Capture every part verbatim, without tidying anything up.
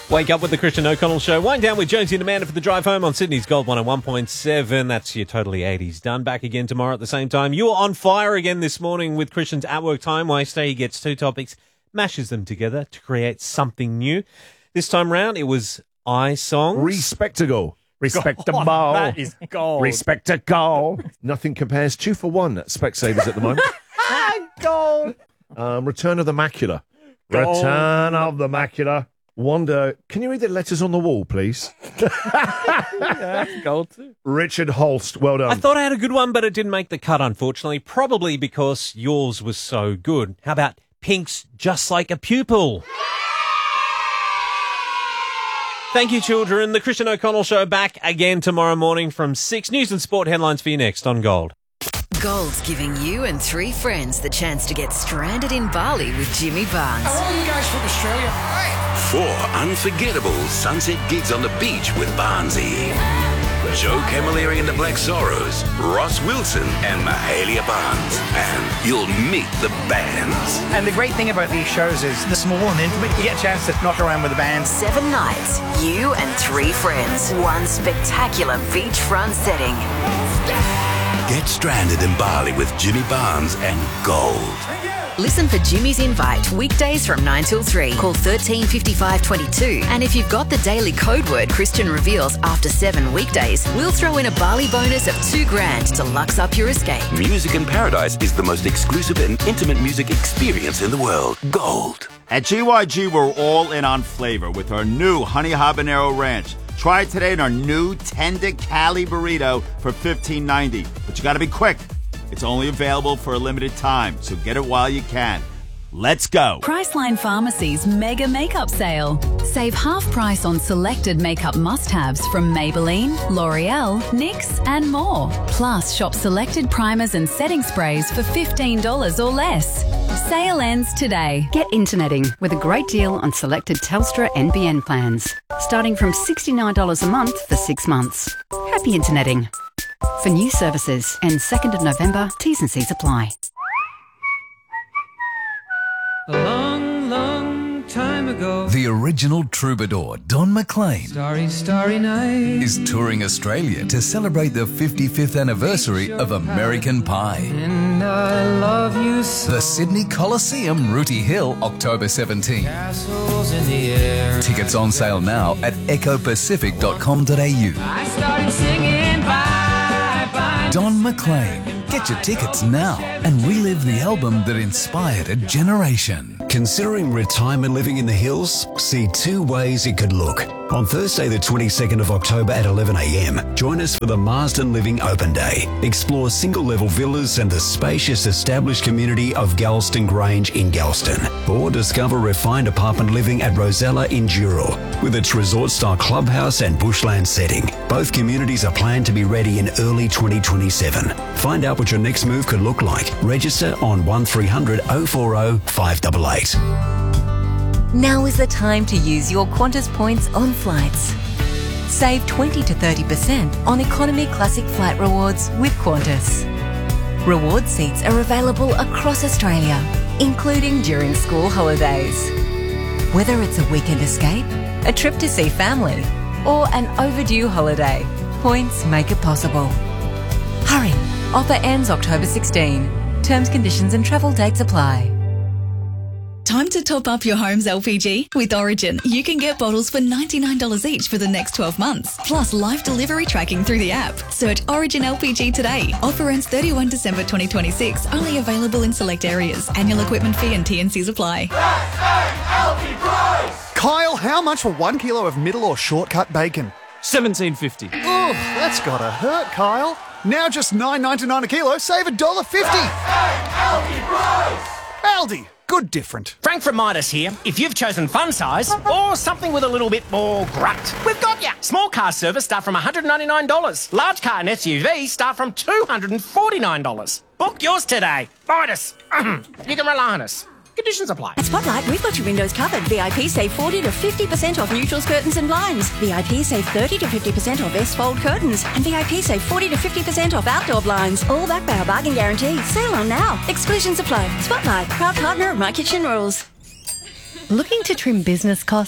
Wake up with the Christian O'Connell Show. Wind down with Jonesy and Amanda for the drive home on Sydney's Gold one oh one point seven. That's your totally eighties done. Back again tomorrow at the same time. You are on fire again this morning with Christian's At Work Time Waster. He gets two topics, mashes them together to create something new. This time round, it was I songs. Respectable. Respectable. God, that is gold. Respectable. Nothing compares. Two for one at Specsavers at the moment. Gold. Um, Return of the Macula. Gold. Return of the Macula. Wonder, can you read the letters on the wall, please? Yeah, gold too. Richard Holst, well done. I thought I had a good one, but it didn't make the cut, unfortunately. Probably because yours was so good. How about Pink's Just Like a Pupil? Thank you, children. The Christian O'Connell Show back again tomorrow morning from six. News and sport headlines for you next on Gold. Gold's giving you and three friends the chance to get stranded in Bali with Jimmy Barnes. Are all you guys from Australia? Four unforgettable sunset gigs on the beach with Barnesy. Joe Camilleri and the Black Sorrows, Ross Wilson and Mahalia Barnes. And you'll meet the bands. And the great thing about these shows is they're small and intimate. You get a chance to knock around with the bands. Seven nights, you and three friends. One spectacular beachfront setting. Get stranded in Bali with Jimmy Barnes and Gold. Listen for Jimmy's Invite weekdays from nine till three. Call thirteen fifty-five twenty-two. And if you've got the daily code word Christian reveals after seven weekdays, we'll throw in a Bali bonus of two grand to lux up your escape. Music in Paradise is the most exclusive and intimate music experience in the world. Gold. At G Y G, we're all in on flavor with our new Honey Habanero Ranch. Try it today in our new Tender Cali Burrito for fifteen ninety. But you gotta be quick. It's only available for a limited time, so get it while you can. Let's go. Priceline Pharmacy's Mega Makeup Sale. Save half price on selected makeup must-haves from Maybelline, L'Oreal, N Y X and more. Plus, shop selected primers and setting sprays for fifteen dollars or less. Sale ends today. Get interneting with a great deal on selected Telstra N B N plans. Starting from sixty-nine dollars a month for six months. Happy interneting. For new services and second of November, T's and C's apply. A long, long time ago, the original troubadour, Don McLean, starry, starry night, is touring Australia to celebrate the fifty-fifth anniversary of American Pie. And I love you so. The Sydney Coliseum, Rooty Hill, October seventeenth. Castles in the air. Tickets on sale now at echo pacific dot com dot a u. I started singing bye, bye. Don McLean. Get your tickets now and relive the album that inspired a generation. Considering retirement living in the hills? See two ways it could look. On Thursday the twenty-second of October at eleven a m, join us for the Marsden Living Open Day. Explore single-level villas and the spacious established community of Galston Grange in Galston. Or discover refined apartment living at Rosella in Dural, with its resort-style clubhouse and bushland setting. Both communities are planned to be ready in early twenty twenty-seven. Find out what your next move could look like. Register on one three hundred oh four oh five eight eight. Now is the time to use your Qantas points on flights. Save twenty to thirty percent on Economy Classic Flight Rewards with Qantas. Reward seats are available across Australia, including during school holidays. Whether it's a weekend escape, a trip to see family, or an overdue holiday, points make it possible. Hurry! Offer ends October sixteenth. Terms, conditions and travel dates apply. Time to top up your home's L P G? With Origin, you can get bottles for ninety-nine dollars each for the next twelve months, plus live delivery tracking through the app. Search Origin L P G today. Offer ends thirty-first December twenty twenty-six, only available in select areas. Annual equipment fee and T and Cs apply. Kyle, how much for one kilo of middle or shortcut bacon? seventeen fifty. Oh, that's gotta hurt, Kyle. Now just nine ninety-nine a kilo, save one dollar fifty. Aldi, good different. Frank from Midas here. If you've chosen fun size or something with a little bit more grunt, we've got ya. Small car service start from one hundred ninety-nine dollars. Large car and S U V start from two hundred forty-nine dollars. Book yours today. Midas. You can rely on us. Conditions apply. At Spotlight, we've got your windows covered. V I P save forty to fifty percent off neutrals, curtains and blinds. V I P save thirty to fifty percent off S-fold curtains. And V I P save forty to fifty percent off outdoor blinds. All backed by our bargain guarantee. Sale on now. Exclusions apply. Spotlight, proud partner of My Kitchen Rules. Looking to trim business costs?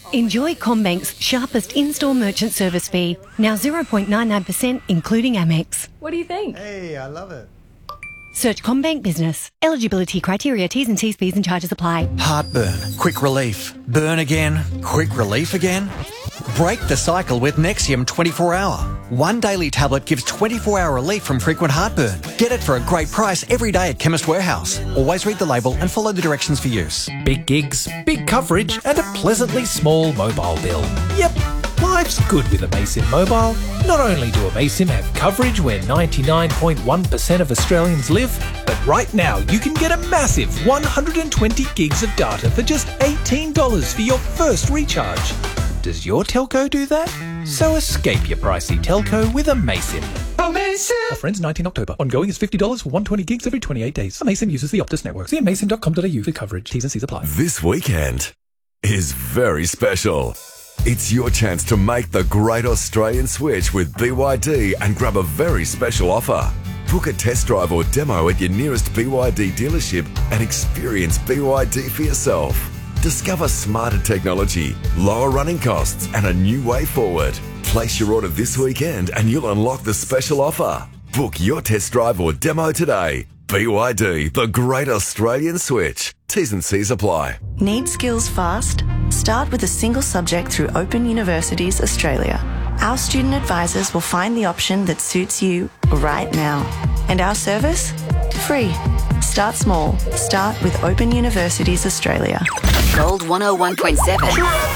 Enjoy CommBank's sharpest in-store merchant service fee, now zero point nine nine percent including Amex. What do you think? Hey, I love it. Search CommBank Business. Eligibility criteria, T's and C's, fees and charges apply. Heartburn, quick relief. Burn again, quick relief again. Break the cycle with Nexium twenty-four hour. One daily tablet gives twenty-four hour relief from frequent heartburn. Get it for a great price every day at Chemist Warehouse. Always read the label and follow the directions for use. Big gigs, big coverage, and a pleasantly small mobile bill. Yep, life's good with Amaysim Mobile. Not only do Amaysim have coverage where ninety-nine point one percent of Australians live, but right now you can get a massive one hundred twenty gigs of data for just eighteen dollars for your first recharge. Does your telco do that? So escape your pricey telco with Amaysim. Amaysim! Offer ends nineteenth October. Ongoing is fifty dollars for one hundred twenty gigs every twenty-eight days. Amaysim uses the Optus network. See amaysim dot com dot a u for coverage. T's and C's apply. This weekend is very special. It's your chance to make the great Australian switch with B Y D and grab a very special offer. Book a test drive or demo at your nearest B Y D dealership and experience B Y D for yourself. Discover smarter technology, lower running costs, and a new way forward. Place your order this weekend and you'll unlock the special offer. Book your test drive or demo today. B Y D, the great Australian switch. T's and C's apply. Need skills fast? Start with a single subject through Open Universities Australia. Our student advisors will find the option that suits you right now. And our service? Free. Start small. Start with Open Universities Australia. Gold one oh one point seven.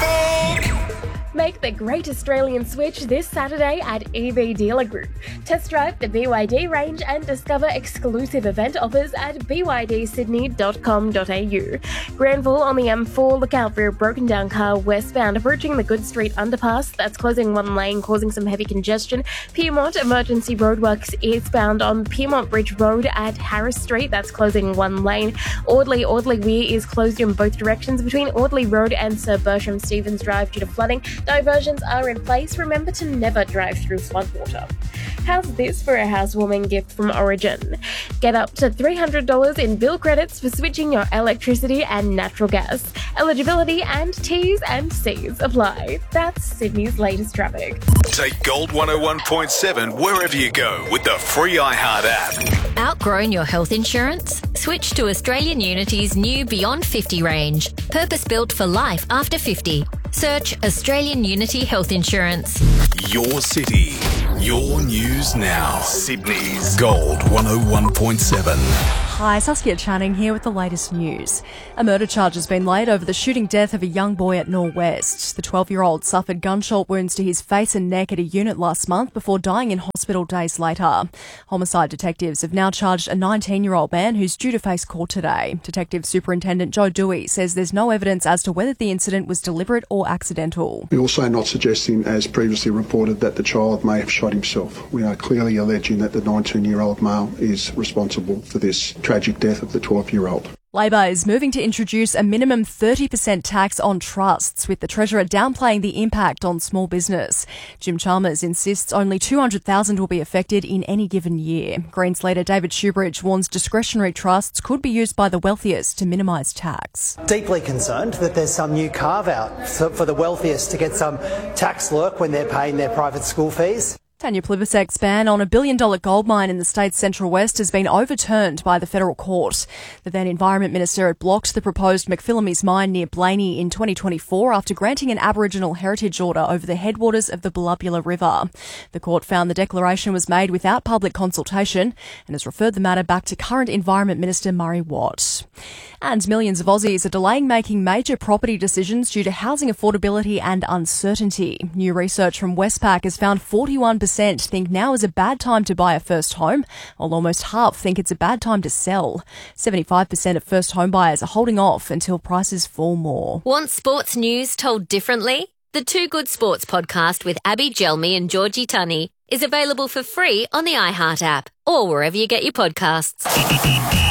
Make the great Australian switch this Saturday at E V Dealer Group. Test drive the B Y D range and discover exclusive event offers at b y d sydney dot com dot a u. Granville on the M four, look out for a broken down car westbound approaching the Good Street underpass. That's closing one lane, causing some heavy congestion. Piedmont, emergency roadworks eastbound on Piedmont Bridge Road at Harris Street. That's closing one lane. Audley, Audley Weir is closed in both directions between Audley Road and Sir Bertram Stevens Drive due to flooding. Diversions are in place. Remember to never drive through floodwater. How's this for a housewarming gift from Origin? Get up to three hundred dollars in bill credits for switching your electricity and natural gas. Eligibility and T's and C's apply. That's Sydney's latest traffic. Take Gold one oh one point seven wherever you go with the free iHeart app. Outgrown your health insurance? Switch to Australian Unity's new Beyond fifty range. Purpose-built for life after fifty. Search Australian Unity Health Insurance. Your city, your news now. Sydney's Gold one oh one point seven. Hi, Saskia Channing here with the latest news. A murder charge has been laid over the shooting death of a young boy at Norwest. The twelve-year-old suffered gunshot wounds to his face and neck at a unit last month before dying in hospital days later. Homicide detectives have now charged a nineteen-year-old man who's due to face court today. Detective Superintendent Joe Dewey says there's no evidence as to whether the incident was deliberate or accidental. We're also not suggesting, as previously reported, that the child may have shot himself. We are clearly alleging that the nineteen-year-old male is responsible for this tragic death of the twelve-year-old. Labor is moving to introduce a minimum thirty percent tax on trusts, with the Treasurer downplaying the impact on small business. Jim Chalmers insists only two hundred thousand will be affected in any given year. Greens leader David Shoebridge warns discretionary trusts could be used by the wealthiest to minimise tax. Deeply concerned that there's some new carve-out for the wealthiest to get some tax lurk when they're paying their private school fees. Tanya Plibersek's ban on a billion-dollar gold mine in the state's Central West has been overturned by the federal court. The then Environment Minister had blocked the proposed McPhillamys mine near Blaney in twenty twenty-four after granting an Aboriginal heritage order over the headwaters of the Bulubbula River. The court found the declaration was made without public consultation and has referred the matter back to current Environment Minister Murray Watt. And millions of Aussies are delaying making major property decisions due to housing affordability and uncertainty. New research from Westpac has found forty-one percent think now is a bad time to buy a first home, while almost half think it's a bad time to sell. seventy-five percent of first home buyers are holding off until prices fall more. Want sports news told differently? The Two Good Sports podcast with Abby Gelmi and Georgie Tunney is available for free on the iHeart app or wherever you get your podcasts.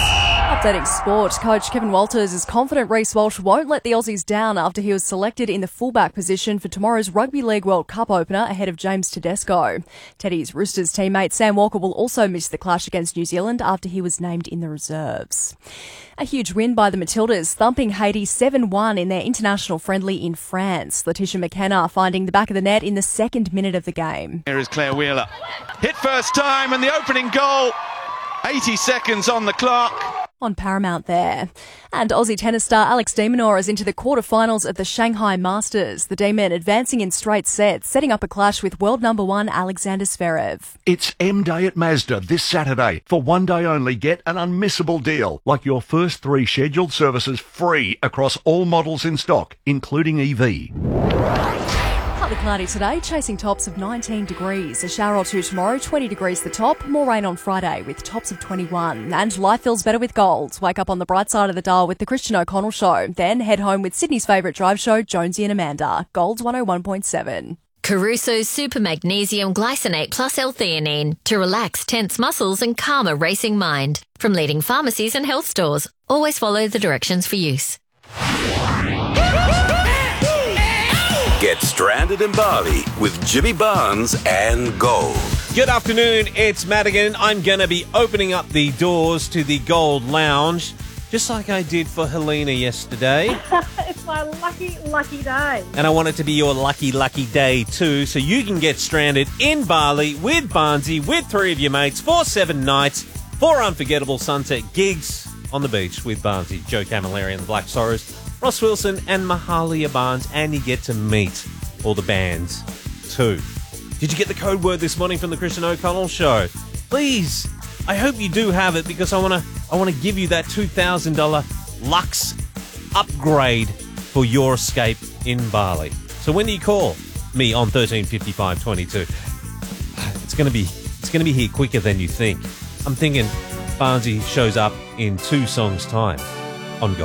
Updating sport, coach Kevin Walters is confident Reece Walsh won't let the Aussies down after he was selected in the fullback position for tomorrow's Rugby League World Cup opener ahead of James Tedesco. Teddy's Roosters teammate Sam Walker will also miss the clash against New Zealand after he was named in the reserves. A huge win by the Matildas, thumping Haiti seven one in their international friendly in France. Letitia McKenna finding the back of the net in the second minute of the game. Here is Claire Wheeler. Hit first time and the opening goal. eighty seconds on the clock. On Paramount there. And Aussie tennis star Alex de Minaur is into the quarterfinals of the Shanghai Masters. The Demon advancing in straight sets, setting up a clash with world number one Alexander Zverev. It's M-Day at Mazda this Saturday. For one day only, get an unmissable deal, like your first three scheduled services free across all models in stock, including E V. Partly cloudy today, chasing tops of nineteen degrees. A shower or two tomorrow, twenty degrees the top. More rain on Friday with tops of twenty-one. And life feels better with gold. Wake up on the bright side of the dial with the Christian O'Connell Show. Then head home with Sydney's favourite drive show, Jonesy and Amanda. Gold's one oh one point seven. Caruso's Super Magnesium Glycinate Plus L-theanine to relax tense muscles and calm a racing mind. From leading pharmacies and health stores. Always follow the directions for use. Get stranded in Bali with Jimmy Barnes and Gold. Good afternoon, it's Madigan. I'm going to be opening up the doors to the Gold Lounge, just like I did for Helena yesterday. It's my lucky, lucky day. And I want it to be your lucky, lucky day too, so you can get stranded in Bali with Barnesy, with three of your mates, for seven nights, four unforgettable sunset gigs on the beach with Barnesy, Joe Camilleri and the Black Sorrows, Ross Wilson and Mahalia Barnes, and you get to meet all the bands too. Did you get the code word this morning from the Christian O'Connell Show? Please, I hope you do have it, because I want to I want to give you that two thousand dollars Lux upgrade for your escape in Bali. So when do you call me on thirteen fifty-five twenty-two? It's going to be it's going to be here quicker than you think. I'm thinking Barnesy shows up in two songs' time.